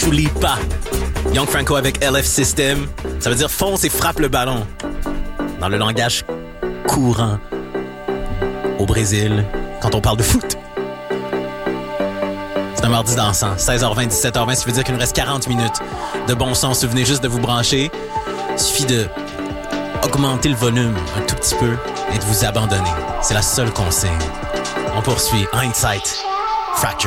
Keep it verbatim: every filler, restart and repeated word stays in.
Chulipa. Young Franco avec L F System. Ça veut dire fonce et frappe le ballon. Dans le langage courant au Brésil, quand on parle de foot. C'est un mardi dansant. seize heures vingt, dix-sept heures vingt, ça veut dire qu'il nous reste quarante minutes de bon son. Si vous venez juste de vous brancher, il suffit de augmenter le volume un tout petit peu et de vous abandonner. C'est la seule consigne. On poursuit. Hindsight. Fracture.